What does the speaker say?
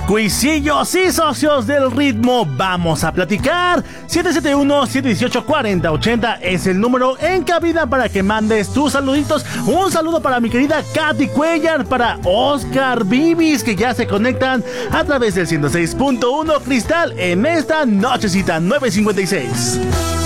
Cuisillos y socios del ritmo, vamos a platicar. 771-718-4080 es el número en cabina para que mandes tus saluditos. Un saludo para mi querida Katy Cuellar, para Oscar Vivis, que ya se conectan a través del 106.1 Cristal en esta nochecita 9:56.